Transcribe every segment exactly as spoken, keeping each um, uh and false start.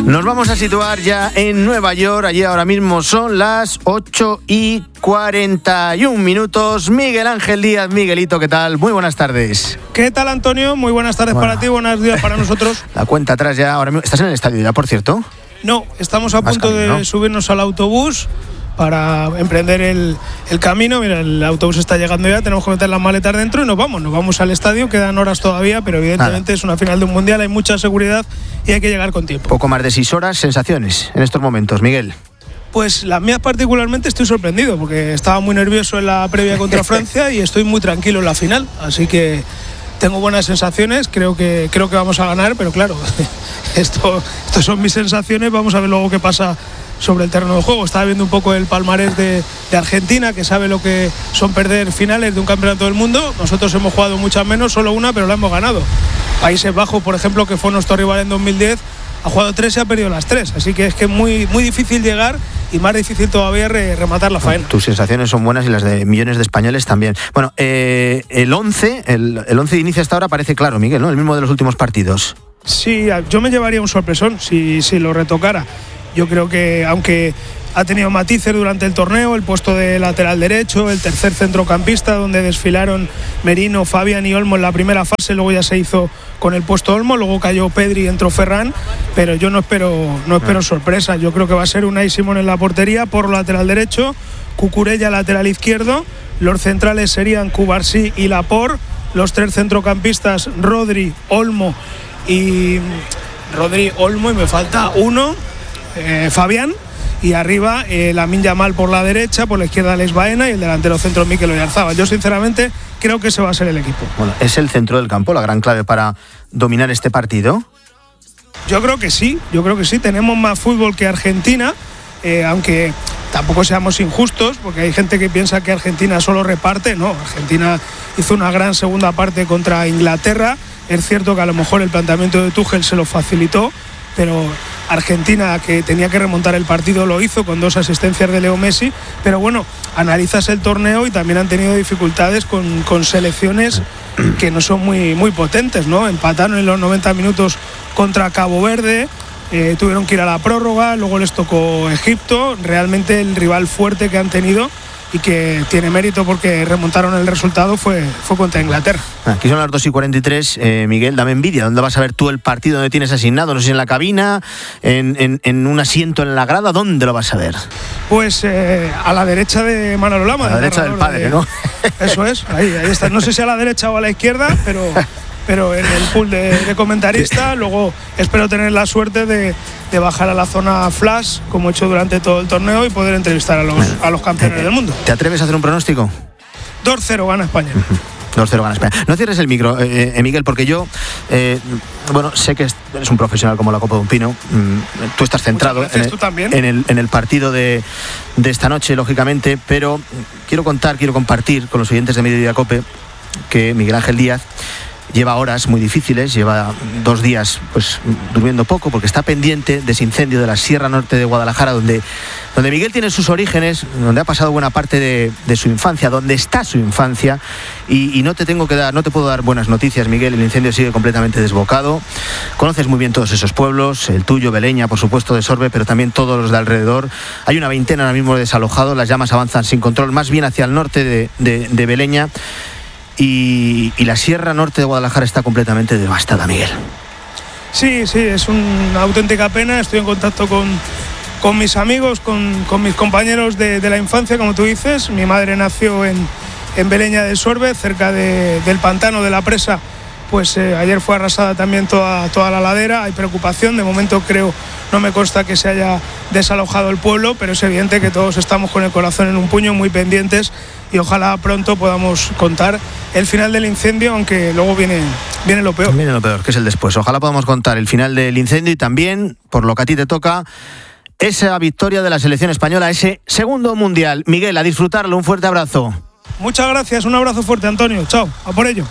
Nos vamos a situar ya en Nueva York. Allí ahora mismo son las ocho y cuarenta y un minutos. Miguel Ángel Díaz. Miguelito, ¿qué tal? Muy buenas tardes. ¿Qué tal, Antonio? Muy buenas tardes bueno. para ti, buenos días para nosotros. La cuenta atrás ya ahora mismo. ¿Estás en el estadio ya, por cierto? No, estamos a Más punto camino, de ¿no? subirnos al autobús para emprender el, el camino. Mira, el autobús está llegando ya, tenemos que meter las maletas dentro y nos vamos, nos vamos al estadio, quedan horas todavía, pero evidentemente Nada. es una final de un mundial, hay mucha seguridad y hay que llegar con tiempo. Poco más de seis horas, sensaciones en estos momentos, Miguel. Pues las mías particularmente estoy sorprendido, porque estaba muy nervioso en la previa contra Francia y estoy muy tranquilo en la final, así que tengo buenas sensaciones, creo que, creo que vamos a ganar, pero claro, esto, esto son mis sensaciones, vamos a ver luego qué pasa sobre el terreno de juego. Estaba viendo un poco el palmarés de, de Argentina, que sabe lo que son perder finales de un campeonato del mundo. Nosotros hemos jugado muchas menos, solo una, pero la hemos ganado. Países Bajos, por ejemplo, que fue nuestro rival en dos mil diez, ha jugado tres y ha perdido las tres. Así que es que es muy, muy difícil llegar y más difícil todavía re, rematar la faena. Tus sensaciones son buenas y las de millones de españoles también. Bueno, eh, el once, el, el once de inicio hasta ahora parece claro, Miguel, ¿no? El mismo de los últimos partidos. Sí, yo me llevaría un sorpresón si, si lo retocara. Yo creo que, aunque ha tenido matices durante el torneo, el puesto de lateral derecho, el tercer centrocampista, donde desfilaron Merino, Fabián y Olmo en la primera fase, luego ya se hizo con el puesto Olmo, luego cayó Pedri y entró Ferran, pero yo no espero, no espero sorpresa. Yo creo que va a ser Unai Simón en la portería, por lateral derecho, Cucurella lateral izquierdo, los centrales serían Cubarsí y Laporte, los tres centrocampistas Rodri, Olmo y Rodri, Olmo y me falta uno. Eh, Fabián, y arriba eh, Lamine Yamal por la derecha, por la izquierda Alex Baena y el delantero centro Mikel Oyarzabal. Yo sinceramente creo que ese va a ser el equipo. Bueno, ¿es el centro del campo la gran clave para dominar este partido? Yo creo que sí, yo creo que sí. Tenemos más fútbol que Argentina, eh, aunque tampoco seamos injustos, porque hay gente que piensa que Argentina solo reparte. No, Argentina hizo una gran segunda parte contra Inglaterra. Es cierto que a lo mejor el planteamiento de Tuchel se lo facilitó, pero Argentina, que tenía que remontar el partido, lo hizo con dos asistencias de Leo Messi. Pero bueno, analizas el torneo y también han tenido dificultades con, con selecciones que no son muy, muy potentes, ¿no? Empataron en los noventa minutos contra Cabo Verde, eh, tuvieron que ir a la prórroga, luego les tocó Egipto. Realmente el rival fuerte que han tenido y que tiene mérito porque remontaron el resultado fue, fue contra Inglaterra. Aquí son las dos y cuarenta y tres, eh, Miguel, dame envidia. ¿Dónde vas a ver tú el partido? ¿Dónde tienes asignado? No sé si en la cabina, en, en, en un asiento en la grada. ¿Dónde lo vas a ver? Pues eh, a la derecha de Manolo Lama. A la derecha del padre, de, ¿no? Eso es, ahí, ahí está. No sé si a la derecha o a la izquierda, pero... pero en el pool de, de comentarista. Luego espero tener la suerte de, de bajar a la zona flash, como he hecho durante todo el torneo, y poder entrevistar a los, a los campeones del mundo. ¿Te atreves a hacer un pronóstico? dos cero gana España. dos cero gana España. No cierres el micro, eh, eh, Miguel, porque yo, eh, bueno, sé que eres un profesional como la copa de un pino. Mm, tú estás centrado gracias, en, tú también. en, el, en el partido de, de esta noche, lógicamente, pero quiero contar, quiero compartir con los oyentes de Mediodía Cope que Miguel Ángel Díaz lleva horas muy difíciles, lleva dos días pues durmiendo poco, porque está pendiente de ese incendio de la Sierra Norte de Guadalajara, donde, donde Miguel tiene sus orígenes, donde ha pasado buena parte de, de su infancia, donde está su infancia, y, y no te tengo que dar, no te puedo dar buenas noticias, Miguel. El incendio sigue completamente desbocado. Conoces muy bien todos esos pueblos, el tuyo, Beleña, por supuesto, de Sorbe, pero también todos los de alrededor. Hay una veintena ahora mismo desalojados, las llamas avanzan sin control, más bien hacia el norte de, de, de Beleña. Y, y la Sierra Norte de Guadalajara está completamente devastada, Miguel. Sí, sí, es una auténtica pena. Estoy en contacto con, con mis amigos, con, con mis compañeros de, de la infancia, como tú dices. Mi madre nació en, en Beleña del Sorbe, cerca de, del pantano de la presa. Pues eh, ayer fue arrasada también toda, toda la ladera. Hay preocupación, de momento creo, no me consta que se haya desalojado el pueblo, pero es evidente que todos estamos con el corazón en un puño, muy pendientes, y ojalá pronto podamos contar el final del incendio, aunque luego viene, viene lo peor. Viene lo peor, que es el después. Ojalá podamos contar el final del incendio y también, por lo que a ti te toca, esa victoria de la selección española, ese segundo mundial. Miguel, a disfrutarlo, un fuerte abrazo. Muchas gracias, un abrazo fuerte, Antonio. Chao, a por ello.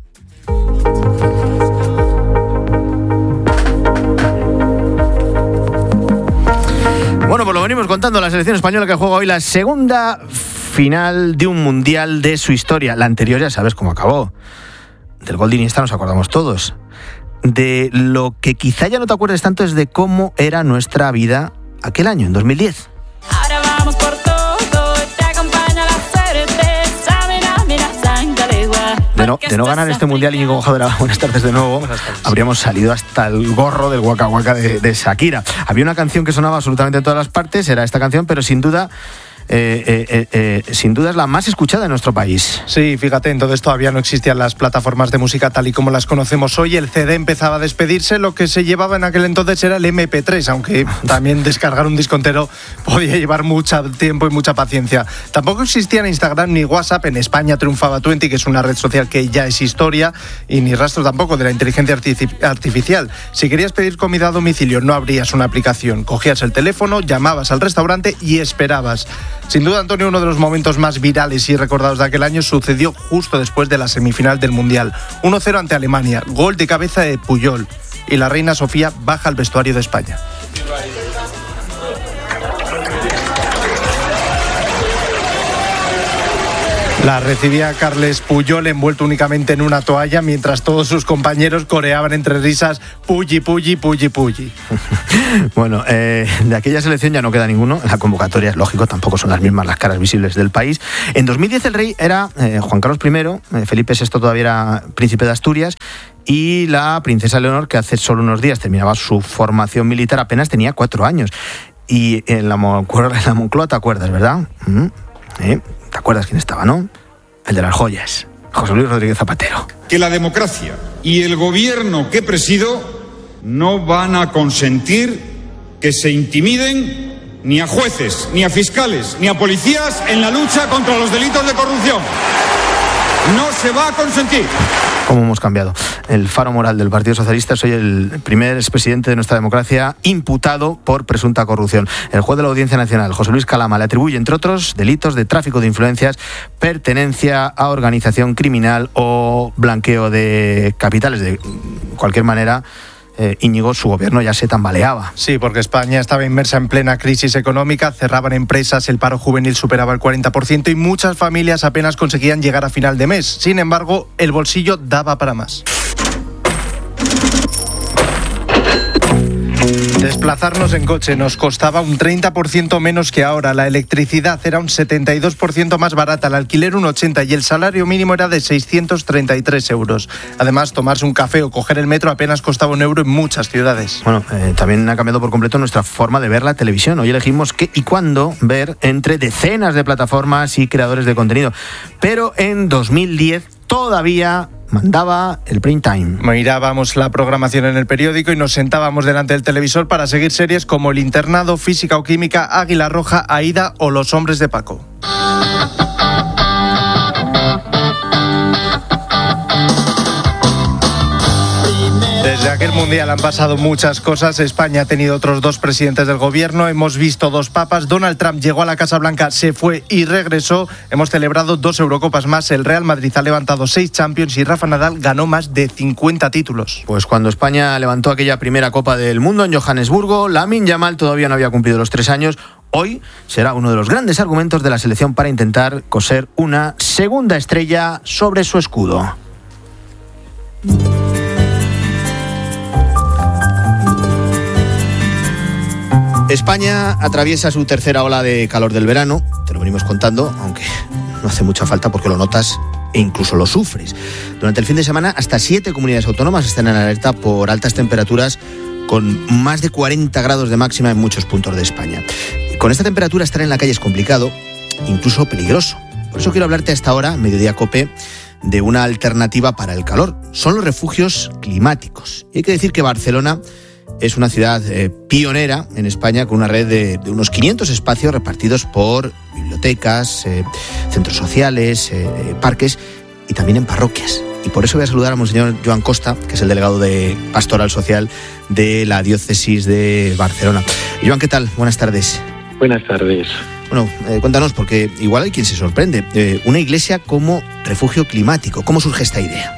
Bueno, pues lo venimos contando, la selección española que juega hoy la segunda final de un mundial de su historia. La anterior ya sabes cómo acabó. Del gol de Iniesta nos acordamos todos. de lo que quizá ya no te acuerdes tanto es de cómo era nuestra vida aquel año, en dos mil diez. Ahora vamos por todo, te acompaña la suerte, mira, mira, Sangalegua. De no, de no ganar este mundial, Íñigo González, buenas tardes de nuevo, habríamos salido hasta el gorro del Waka Waka de, de Shakira. Había una canción que sonaba absolutamente en todas las partes, era esta canción, pero sin duda... Eh, eh, eh, eh, sin duda es la más escuchada en nuestro país. Sí, fíjate, entonces todavía no existían las plataformas de música tal y como las conocemos hoy. El C D empezaba a despedirse, lo que se llevaba en aquel entonces era el eme pe tres, aunque también descargar un disco entero podía llevar mucho tiempo y mucha paciencia. Tampoco existían Instagram ni WhatsApp. En España triunfaba Twenty, que es una red social que ya es historia, y ni rastro tampoco de la inteligencia artificial. Si querías pedir comida a domicilio, no abrías una aplicación, cogías el teléfono, llamabas al restaurante y esperabas. Sin duda, Antonio, uno de los momentos más virales y recordados de aquel año sucedió justo después de la semifinal del Mundial. uno cero ante Alemania, gol de cabeza de Puyol. Y la reina Sofía baja al vestuario de España. La recibía Carles Puyol envuelto únicamente en una toalla, mientras todos sus compañeros coreaban entre risas Puyi, Puyi, Puyi, Puyi. Bueno, eh, de aquella selección ya no queda ninguno. La convocatoria, es lógico, tampoco son las mismas las caras visibles del país. En dos mil diez el rey era eh, Juan Carlos primero, eh, Felipe sexto todavía era príncipe de Asturias, y la princesa Leonor, que hace solo unos días terminaba su formación militar, apenas tenía cuatro años. Y en la, Moncloa, en la Moncloa, ¿te acuerdas, verdad? ¿Mm? ¿Eh? ¿Te acuerdas quién estaba, no? El de las joyas, José Luis Rodríguez Zapatero. Que la democracia y el gobierno que presido no van a consentir que se intimiden ni a jueces, ni a fiscales, ni a policías en la lucha contra los delitos de corrupción. No se va a consentir. ¿Cómo hemos cambiado? El faro moral del Partido Socialista. Soy el primer expresidente de nuestra democracia imputado por presunta corrupción. El juez de la Audiencia Nacional, José Luis Calama, le atribuye, entre otros, delitos de tráfico de influencias, pertenencia a organización criminal o blanqueo de capitales. De cualquier manera, Eh, Íñigo, su gobierno ya se tambaleaba. Sí, porque España estaba inmersa en plena crisis económica, cerraban empresas, el paro juvenil superaba el cuarenta por ciento y muchas familias apenas conseguían llegar a final de mes. Sin embargo, el bolsillo daba para más. Desplazarnos en coche nos costaba un treinta por ciento menos que ahora, la electricidad era un setenta y dos por ciento más barata, el alquiler un ochenta por ciento y el salario mínimo era de seiscientos treinta y tres euros. Además, tomarse un café o coger el metro apenas costaba un euro en muchas ciudades. Bueno, eh, también ha cambiado por completo nuestra forma de ver la televisión. Hoy elegimos qué y cuándo ver entre decenas de plataformas y creadores de contenido. Pero en dos mil diez todavía mandaba el prime time. Mirábamos la programación en el periódico y nos sentábamos delante del televisor para seguir series como El Internado, Física o Química, Águila Roja, Aída o Los Hombres de Paco. Desde aquel mundial han pasado muchas cosas. España ha tenido otros dos presidentes del gobierno. Hemos visto dos papas. Donald Trump llegó a la Casa Blanca, se fue y regresó. Hemos celebrado dos Eurocopas más. El Real Madrid ha levantado seis Champions y Rafa Nadal ganó más de cincuenta títulos. Pues cuando España levantó aquella primera Copa del Mundo en Johannesburgo, Lamine Yamal todavía no había cumplido los tres años. Hoy será uno de los grandes argumentos de la selección para intentar coser una segunda estrella sobre su escudo. España atraviesa su tercera ola de calor del verano, te lo venimos contando, aunque no hace mucha falta porque lo notas e incluso lo sufres. Durante el fin de semana, hasta siete comunidades autónomas están en alerta por altas temperaturas con más de cuarenta grados de máxima en muchos puntos de España. Con esta temperatura estar en la calle es complicado, incluso peligroso. Por eso quiero hablarte a esta hora, Mediodía Cope, de una alternativa para el calor. Son los refugios climáticos. Y hay que decir que Barcelona es una ciudad eh, pionera en España con una red de, de unos quinientos espacios repartidos por bibliotecas, eh, centros sociales, eh, parques y también en parroquias. Y por eso voy a saludar a Monseñor Joan Costa, que es el delegado de Pastoral Social de la Diócesis de Barcelona. Joan, ¿qué tal? Buenas tardes. Buenas tardes. Bueno, eh, cuéntanos, porque igual hay quien se sorprende. Eh, una iglesia como refugio climático, ¿cómo surge esta idea?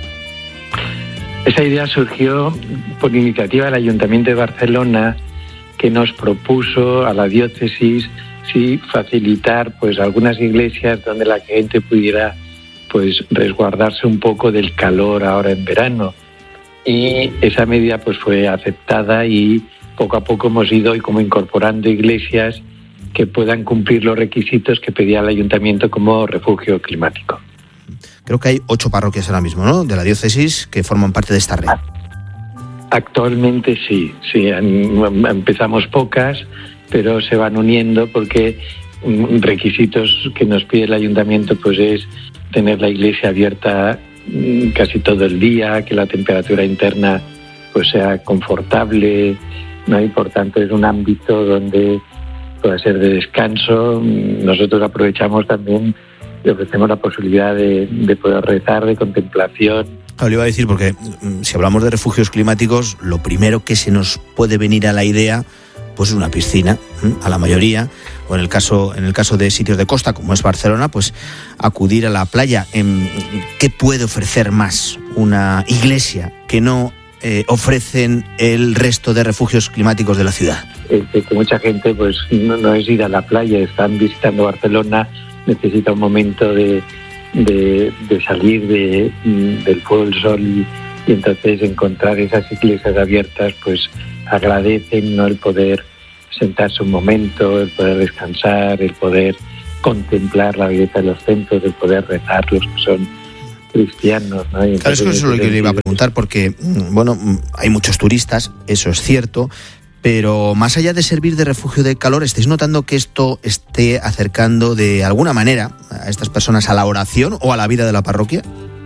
Esa idea surgió por iniciativa del Ayuntamiento de Barcelona, que nos propuso a la diócesis sí facilitar pues algunas iglesias donde la gente pudiera pues resguardarse un poco del calor ahora en verano. y esa medida pues fue aceptada y poco a poco hemos ido como incorporando iglesias que puedan cumplir los requisitos que pedía el ayuntamiento como refugio climático. Creo que hay ocho parroquias ahora mismo, ¿no?, de la diócesis que forman parte de esta red. Actualmente sí, sí, empezamos pocas, pero se van uniendo porque requisitos que nos pide el ayuntamiento pues es tener la iglesia abierta casi todo el día, que la temperatura interna pues sea confortable, ¿no? Y por tanto es un ámbito donde pueda ser de descanso. Nosotros aprovechamos también y ofrecemos la posibilidad de, de poder rezar, de contemplación. Claro, le iba a decir, porque si hablamos de refugios climáticos, lo primero que se nos puede venir a la idea pues es una piscina, ¿eh? A la mayoría, o en el caso en el caso de sitios de costa como es Barcelona, pues acudir a la playa. ¿Qué puede ofrecer más una iglesia que no eh, ofrecen el resto de refugios climáticos de la ciudad? Eh, que mucha gente pues no, no es ir a la playa, están visitando Barcelona, necesita un momento de, de, de salir de, del fuego del sol y, y entonces encontrar esas iglesias abiertas pues agradecen, ¿no?, el poder sentarse un momento, el poder descansar, el poder contemplar la belleza de los centros, el poder rezar los que son cristianos, ¿no? Y claro, eso es lo que le iba a preguntar, porque bueno, hay muchos turistas, eso es cierto, pero más allá de servir de refugio de calor, ¿estáis notando que esto esté acercando de alguna manera a estas personas a la oración o a la vida de la parroquia?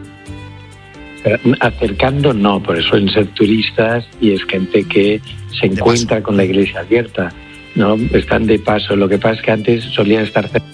Acercando no, por eso suelen ser turistas y es gente que se encuentra con la iglesia abierta, ¿no? Están de paso. Lo que pasa es que antes solían estar cerca.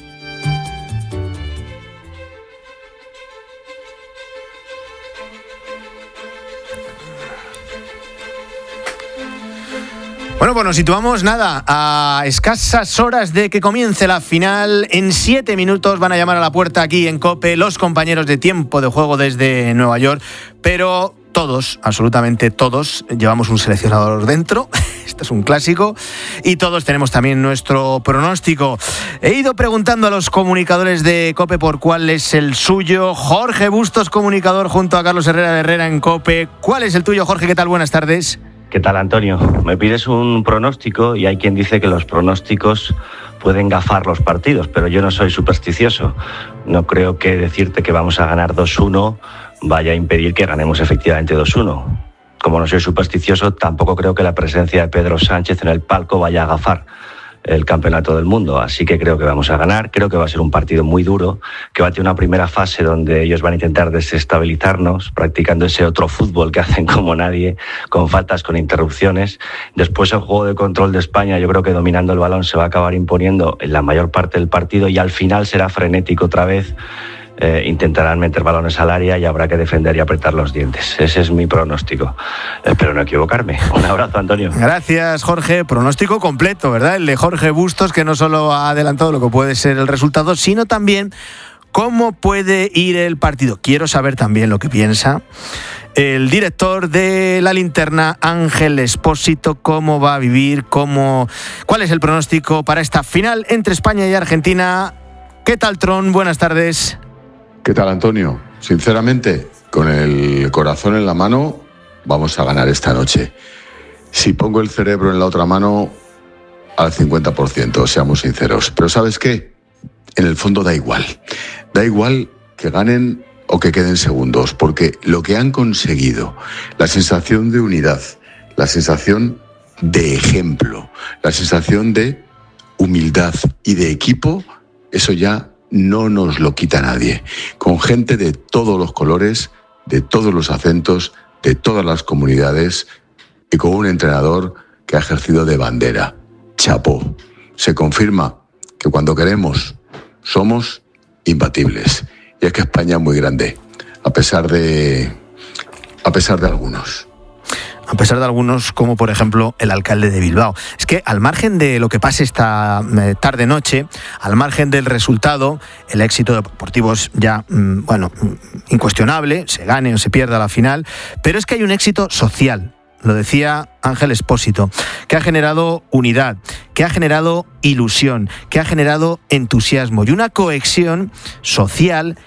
Bueno, pues nos situamos, nada, a escasas horas de que comience la final. En siete minutos van a llamar a la puerta aquí en COPE los compañeros de Tiempo de Juego desde Nueva York, pero todos, absolutamente todos, llevamos un seleccionador dentro. Esto es un clásico. Y todos tenemos también nuestro pronóstico. He ido preguntando a los comunicadores de COPE por cuál es el suyo. Jorge Bustos, comunicador, junto a Carlos Herrera de Herrera en COPE. ¿Cuál es el tuyo, Jorge? ¿Qué tal? Buenas tardes. ¿Qué tal, Antonio? Me pides un pronóstico y hay quien dice que los pronósticos pueden gafar los partidos, pero yo no soy supersticioso. No creo que decirte que vamos a ganar dos uno vaya a impedir que ganemos efectivamente dos uno. Como no soy supersticioso, tampoco creo que la presencia de Pedro Sánchez en el palco vaya a gafar el campeonato del mundo, así que creo que vamos a ganar. Creo que va a ser un partido muy duro, que va a tener una primera fase donde ellos van a intentar desestabilizarnos, practicando ese otro fútbol que hacen como nadie, con faltas, con interrupciones. Después el juego de control de España, yo creo que dominando el balón se va a acabar imponiendo en la mayor parte del partido y al final será frenético otra vez. Eh, intentarán meter balones al área y habrá que defender y apretar los dientes. Ese es mi pronóstico. Espero no equivocarme. Un abrazo, Antonio. Gracias, Jorge. Pronóstico completo, ¿verdad? El de Jorge Bustos, que no solo ha adelantado lo que puede ser el resultado, sino también cómo puede ir el partido. Quiero saber también lo que piensa el director de La Linterna, Ángel Expósito, cómo va a vivir, cómo, cuál es el pronóstico para esta final entre España y Argentina. ¿Qué tal, Tron? Buenas tardes. ¿Qué tal, Antonio? Sinceramente, con el corazón en la mano, vamos a ganar esta noche. Si pongo el cerebro en la otra mano, al cincuenta por ciento, seamos sinceros. Pero ¿sabes qué? En el fondo da igual. Da igual que ganen o que queden segundos, porque lo que han conseguido, la sensación de unidad, la sensación de ejemplo, la sensación de humildad y de equipo, eso ya no nos lo quita nadie. Con gente de todos los colores, de todos los acentos, de todas las comunidades y con un entrenador que ha ejercido de bandera. Chapó. Se confirma que cuando queremos somos imbatibles. Y es que España es muy grande, a pesar de, a pesar de algunos. A pesar de algunos, como por ejemplo el alcalde de Bilbao. Es que al margen de lo que pase esta tarde-noche, al margen del resultado, el éxito deportivo es ya, bueno, incuestionable, se gane o se pierda la final, pero es que hay un éxito social, lo decía Ángel Expósito, que ha generado unidad, que ha generado ilusión, que ha generado entusiasmo y una cohesión social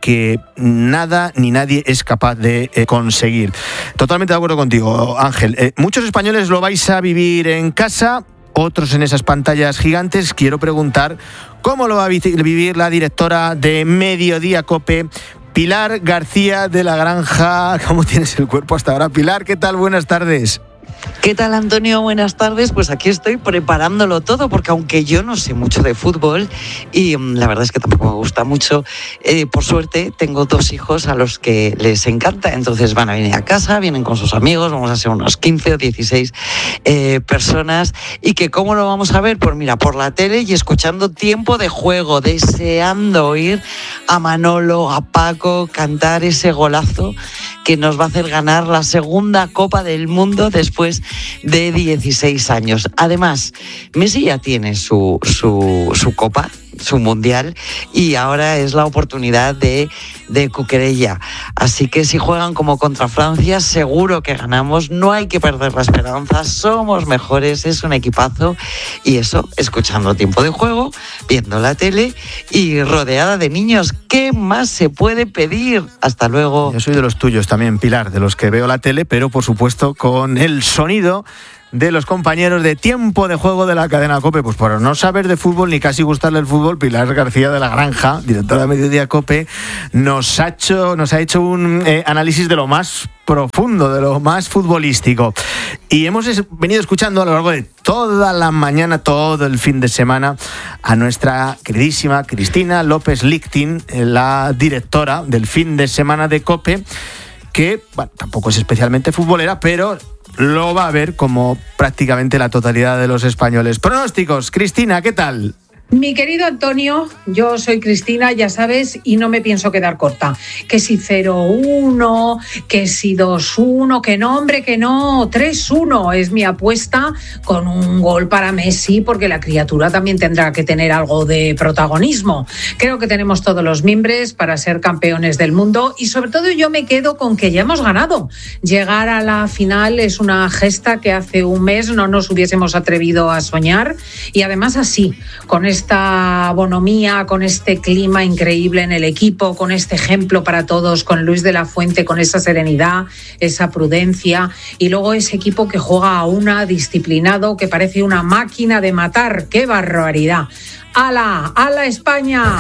que nada ni nadie es capaz de eh, conseguir. Totalmente de acuerdo contigo, Ángel. Eh, muchos españoles lo vais a vivir en casa, otros en esas pantallas gigantes. Quiero preguntar cómo lo va a vivir la directora de Mediodía COPE, Pilar García de la Granja. ¿Cómo tienes el cuerpo hasta ahora, Pilar? ¿Qué tal? Buenas tardes. ¿Qué tal, Antonio? Buenas tardes. Pues aquí estoy preparándolo todo, porque aunque yo no sé mucho de fútbol y um, la verdad es que tampoco me gusta mucho, eh, por suerte tengo dos hijos a los que les encanta, entonces van a venir a casa, vienen con sus amigos, vamos a ser unos quince o dieciséis eh, personas. ¿Y que cómo lo vamos a ver? Pues mira, por la tele y escuchando Tiempo de Juego, deseando oír a Manolo, a Paco cantar ese golazo que nos va a hacer ganar la segunda Copa del Mundo después de dieciséis años. Además, Messi ya tiene su, su, su Copa, su Mundial, y ahora es la oportunidad de, de Cuquerella. Así que si juegan como contra Francia, seguro que ganamos. No hay que perder la esperanza, somos mejores, es un equipazo. Y eso, escuchando Tiempo de Juego, viendo la tele y rodeada de niños. ¿Qué más se puede pedir? Hasta luego. Yo soy de los tuyos también, Pilar, de los que veo la tele, pero por supuesto con el sonido de los compañeros de Tiempo de Juego de la cadena COPE. Pues por no saber de fútbol ni casi gustarle el fútbol, Pilar García de la Granja, directora de Mediodía COPE, nos ha hecho, nos ha hecho un eh, análisis de lo más profundo, de lo más futbolístico. Y hemos es, venido escuchando a lo largo de toda la mañana, todo el fin de semana, a nuestra queridísima Cristina López Lichting, la directora del fin de semana de COPE, que bueno, tampoco es especialmente futbolera, pero lo va a ver como prácticamente la totalidad de los españoles. Pronósticos, Cristina, ¿qué tal? Mi querido Antonio, yo soy Cristina, ya sabes, y no me pienso quedar corta. Que si cero uno, que si dos uno, que no, hombre, que no, tres uno es mi apuesta, con un gol para Messi, porque la criatura también tendrá que tener algo de protagonismo. Creo que tenemos todos los mimbres para ser campeones del mundo, y sobre todo yo me quedo con que ya hemos ganado. Llegar a la final es una gesta que hace un mes no nos hubiésemos atrevido a soñar, y además así, con esta bonomía, con este clima increíble en el equipo, con este ejemplo para todos, con Luis de la Fuente, con esa serenidad, esa prudencia, y luego ese equipo que juega a una, disciplinado, que parece una máquina de matar. ¡Qué barbaridad! ¡Hala! ¡Hala España!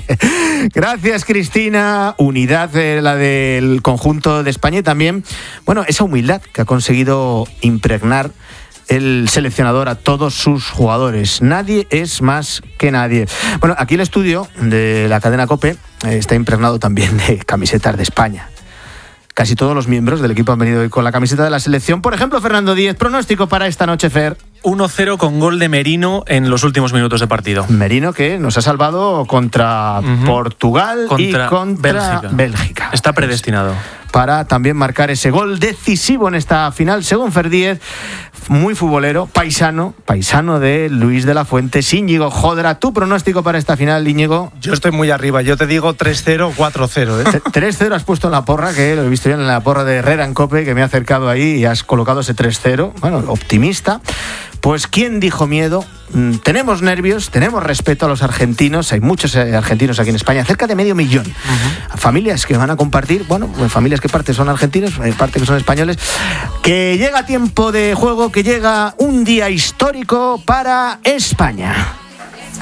Gracias, Cristina. Unidad eh, la del conjunto de España, y también, bueno, esa humildad que ha conseguido impregnar el seleccionador a todos sus jugadores. Nadie es más que nadie. Bueno, aquí el estudio de la cadena COPE eh, está impregnado también de camisetas de España. Casi todos los miembros del equipo han venido hoy con la camiseta de la selección. Por ejemplo, Fernando Díez, pronóstico para esta noche, Fer. uno cero con gol de Merino en los últimos minutos de partido. Merino, que nos ha salvado contra uh-huh. Portugal contra y contra Bélgica. Bélgica. Está predestinado para también marcar ese gol decisivo en esta final, según Fer Díez, muy futbolero, paisano, paisano de Luis de la Fuente. Íñigo Jodra, tu pronóstico para esta final, Íñigo. Yo estoy muy arriba, yo te digo tres cero, cuatro cero. ¿eh? tres cero has puesto en la porra, que lo he visto bien en la porra de Herrera en COPE, que me ha acercado ahí y has colocado ese tres cero. Bueno, optimista. Pues ¿quién dijo miedo? Mm, tenemos nervios, tenemos respeto a los argentinos. Hay muchos eh, argentinos aquí en España, cerca de medio millón. Uh-huh. Familias que van a compartir, bueno, familias que parte son argentinos, eh, parte que son españoles. Que llega Tiempo de Juego, que llega un día histórico para España.